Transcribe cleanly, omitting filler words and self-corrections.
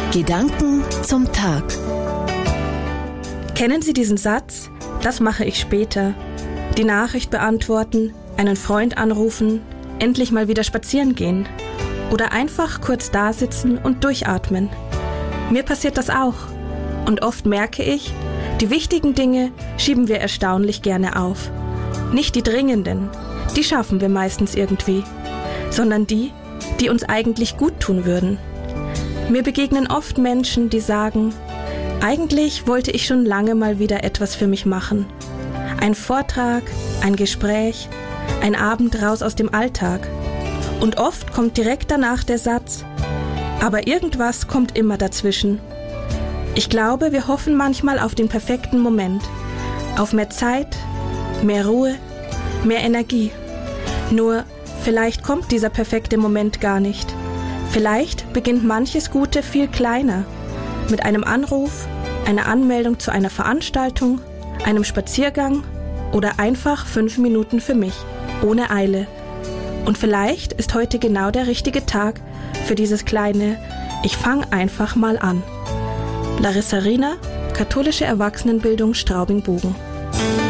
Gedanken zum Tag. Kennen Sie diesen Satz? Das mache ich später. Die Nachricht beantworten, einen Freund anrufen, endlich mal wieder spazieren gehen oder einfach kurz dasitzen und durchatmen. Mir passiert das auch. Und oft merke ich, die wichtigen Dinge schieben wir erstaunlich gerne auf. Nicht die dringenden, die schaffen wir meistens irgendwie, sondern die uns eigentlich gut tun würden. Mir begegnen oft Menschen, die sagen, eigentlich wollte ich schon lange mal wieder etwas für mich machen. Ein Vortrag, ein Gespräch, ein Abend raus aus dem Alltag. Und oft kommt direkt danach der Satz, aber irgendwas kommt immer dazwischen. Ich glaube, wir hoffen manchmal auf den perfekten Moment, auf mehr Zeit, mehr Ruhe, mehr Energie. Nur, vielleicht kommt dieser perfekte Moment gar nicht. Vielleicht beginnt manches Gute viel kleiner, mit einem Anruf, einer Anmeldung zu einer Veranstaltung, einem Spaziergang oder einfach 5 Minuten für mich, ohne Eile. Und vielleicht ist heute genau der richtige Tag für dieses kleine Ich fang einfach mal an. Larissa Riener, Katholische Erwachsenenbildung Straubing-Bogen.